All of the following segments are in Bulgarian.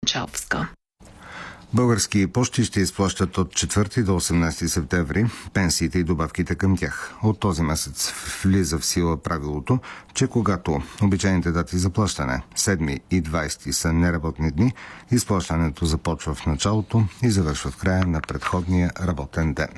Климчаловска. Български пощи ще изплащат от 4 до 18 септември пенсиите и добавките към тях. От този месец влиза в сила правилото, че когато обичайните дати за плащане 7 и 20 са неработни дни, изплащането започва в началото и завършва в края на предходния работен ден.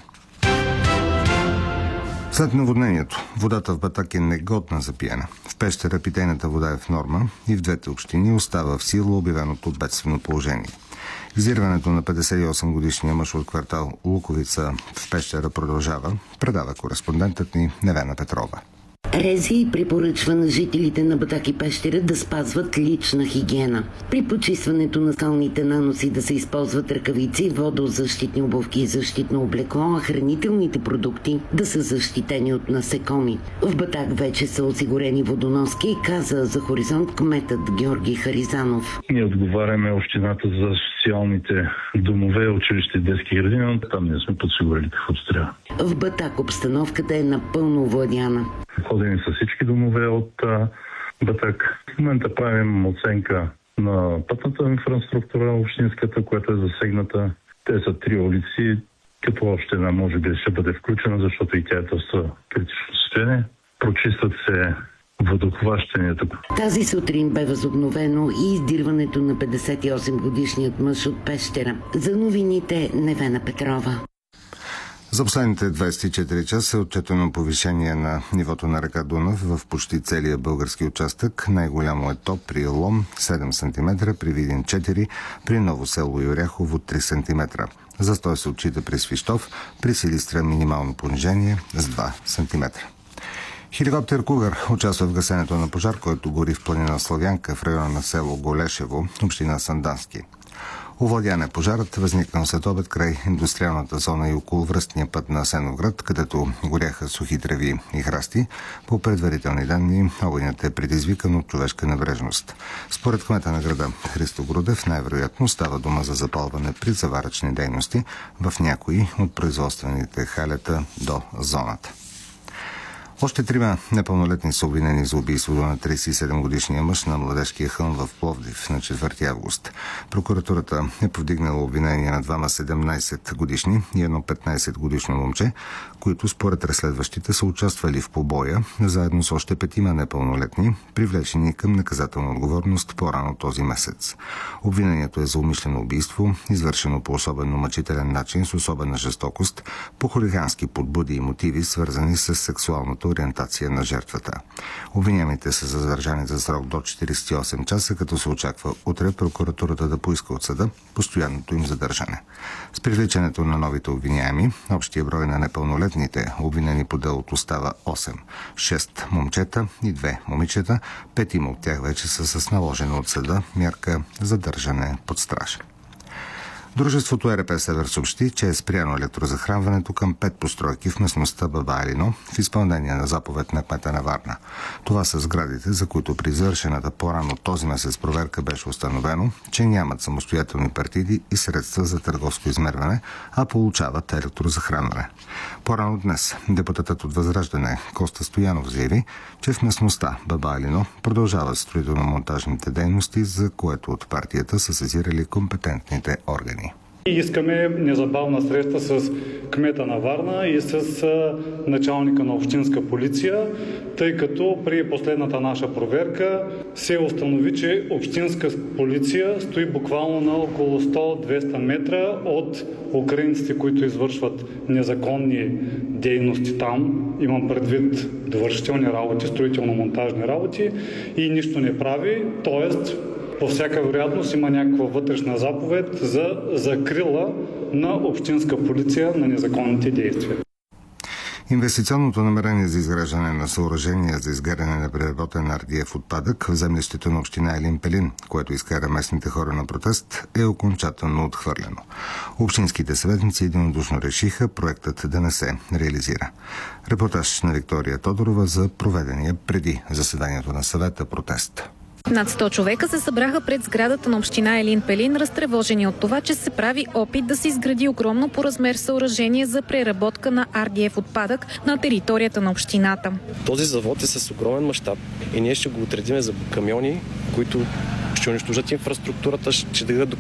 След наводнението, водата в Батак е негодна за пиене. В Пещера питейната вода е в норма и в двете общини остава в сила обявеното бедствено положение. Издирването на 58-годишния мъж от квартал Луковица в Пещера продължава, предава кореспондентът ни Невена Петрова. РЗИ препоръчва на жителите на Батак и Пещера да спазват лична хигиена. При почистването на скалните наноси да се използват ръкавици, водозащитни обувки и защитно облекло, а хранителните продукти да са защитени от насекоми. В Батак вече са осигурени водоноски, каза за Хоризонт кметът Георги Харизанов. Ние отговаряме общината за социалните домове, училища и детски градини, но там ние сме подсигурили каквото трябва. В Батак обстановката е напълно овладяна. Ходим с всички домове от Батак. В момента правим оценка на пътната инфраструктура, общинската, която е засегната. Те са 3 улици, като още една може би ще бъде включена, защото и тя е доста критично състояние. Прочистват се водохващанията. Тази сутрин бе възобновено и издирването на 58-годишният мъж от Пещера. За новините Невена Петрова. За последните 24 часа е отчетено повишение на нивото на река Дунав в почти целия български участък. Най-голямо е то при Лом 7 см, при Видин 4, при Ново село и Оряхово 3 см. Застой се отчита при Свищов, при Силистра минимално понижение с 2 см. Хеликоптер Кугър участва в гасенето на пожар, който гори в планина Славянка в района на село Голешево, община Сандански. Овладян е пожарът, възникнал след обед край индустриалната зона и около връстния път на Асеновград, където горяха сухи треви и храсти. По предварителни данни, огънят е предизвикан от човешка небрежност. Според кмета на града Христо Грудев, най-вероятно става дума за запалване при заваръчни дейности в някои от производствените халета до зоната. Още 3 непълнолетни са обвинени за убийството на 37-годишния мъж на Младежкия хълм в Пловдив на 4 август. Прокуратурата е повдигнала обвинение на 2 17 годишни и едно 15-годишно момче, които според разследващите са участвали в побоя, заедно с още 5 непълнолетни, привлечени към наказателна отговорност по-рано този месец. Обвинението е за умишлено убийство, извършено по особено мъчителен начин с особена жестокост, по хулигански подбуди и мотиви, свързани с сексуалната ориентация на жертвата. Обвиняемите са задържани за срок до 48 часа, като се очаква утре прокуратурата да поиска от съда постоянното им задържане. С привличането на новите обвиняеми, общия брой на непълнолетните обвинени по делото става 8. 6 момчета и 2 момичета, 5 от тях вече са с наложена от съда мярка задържане под стража. Дружеството ЕРП Север съобщи, че е спряно електрозахранването към 5 постройки в местността Баба Алино в изпълнение на заповед на кмета на Варна. Това са сградите, за които при извършената по-рано този месец проверка беше установено, че нямат самостоятелни партиди и средства за търговско измерване, а получават електрозахранване. По-рано днес депутатът от Възраждане Коста Стоянов заяви, че в местността Баба Алино продължават строително-монтажните дейности, за което от партията са сезирали компетентните органи. Искаме незабавна среща с кмета на Варна и с началника на общинска полиция, тъй като при последната наша проверка се установи, че общинска полиция стои буквално на около 100-200 метра от украинците, които извършват незаконни дейности там. Имам предвид довършителни работи, строително-монтажни работи и нищо не прави, т.е. по всяка вероятност има някаква вътрешна заповед за закрила на общинска полиция на незаконните действия. Инвестиционното намерение за изграждане на съоръжения за изгаряне на преработен ардиев отпадък в землището на община Елин Пелин, което изкара местните хора на протест, е окончателно отхвърлено. Общинските съветници единодушно решиха проектът да не се реализира. Репортаж на Виктория Тодорова за проведения преди заседанието на съвета протест. Над 100 човека се събраха пред сградата на община Елин Пелин, разтревожени от това, че се прави опит да се изгради огромно по размер съоръжение за преработка на ардиев отпадък на територията на общината. Този завод е с огромен мащаб и ние ще го отредиме за камиони, които ще унищожат инфраструктурата, ще дадат